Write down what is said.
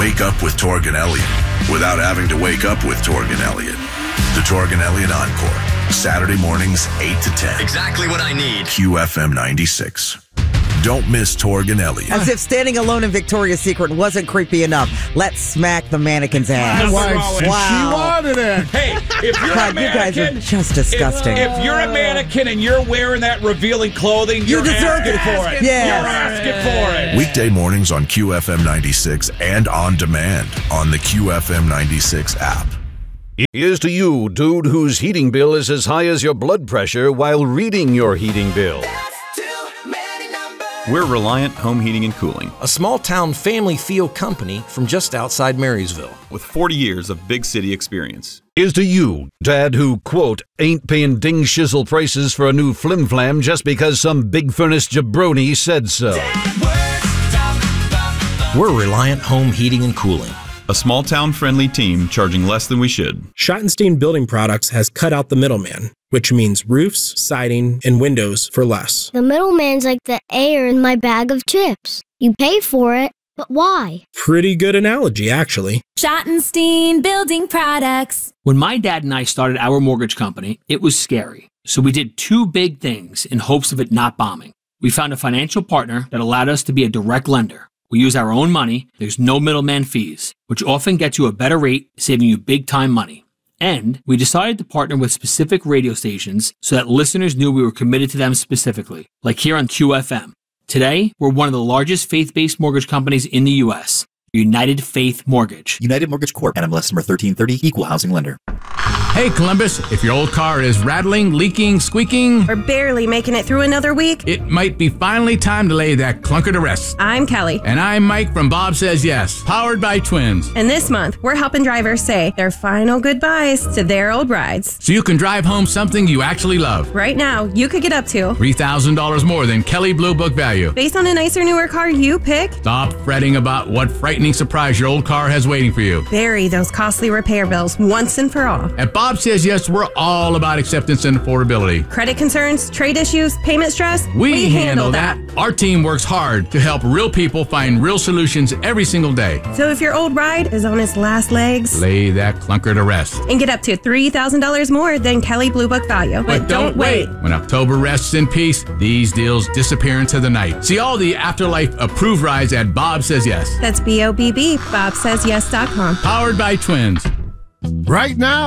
Wake up with Torg and Elliott without having to wake up with Torg and Elliott. The Torg and Elliott Encore. Saturday mornings, 8 to 10. Exactly what I need. QFM 96. Don't miss Torg and Elliott. As if standing alone in Victoria's Secret wasn't creepy enough. Let's smack the mannequin's ass. Wow. She wanted it. Hey, if you're God, a mannequin, you guys are just disgusting. If you're a mannequin and you're wearing that revealing clothing, you're deserve asking it. for it. Yes. You're asking for it. Weekday mornings on QFM 96 and on demand on the QFM 96 app. Here's to you, dude, whose heating bill is as high as your blood pressure while reading your heating bill. We're Reliant Home Heating and Cooling, a small-town family feel company from just outside Marysville. with 40 years of big city experience. Here's to you, Dad, who, quote, ain't paying ding-shizzle prices for a new flim-flam just because some big-furnace jabroni said so. We're Reliant Home Heating and Cooling. A small-town friendly team charging less than we should. Schottenstein Building Products has cut out the middleman, which means roofs, siding, and windows for less. The middleman's like the air in my bag of chips. You pay for it, but why? Pretty good analogy, actually. Schottenstein Building Products. When my dad and I started our mortgage company, it was scary. So we did two big things in hopes of it not bombing. We found a financial partner that allowed us to be a direct lender. We use our own money, there's no middleman fees, which often gets you a better rate, saving you big time money. And we decided to partner with specific radio stations so that listeners knew we were committed to them specifically, like here on QFM. Today, we're one of the largest faith-based mortgage companies in the U.S., United Faith Mortgage. United Mortgage Corp. NMLS number 1330, Equal Housing Lender. Hey, Columbus, if your old car is rattling, leaking, squeaking, or barely making it through another week, it might be finally time to lay that clunker to rest. I'm Kelly. And I'm Mike from Bob Says Yes, powered by Twins. And this month, we're helping drivers say their final goodbyes to their old rides. So you can drive home something you actually love. Right now, you could get up to $3,000 more than Kelley Blue Book value. Based on a nicer, newer car you pick. Stop fretting about what frightening surprise your old car has waiting for you. Bury those costly repair bills once and for all. At Bob Says Yes, we're all about acceptance and affordability. Credit concerns, trade issues, payment stress, we handle that. Our team works hard to help real people find real solutions every single day. So if your old ride is on its last legs, lay that clunker to rest. And get up to $3,000 more than Kelley Blue Book value. But don't wait. When October rests in peace, these deals disappear into the night. See all the Afterlife approved rides at Bob Says Yes. That's BOBB, BobSaysYes.com. Powered by Twins. Right now.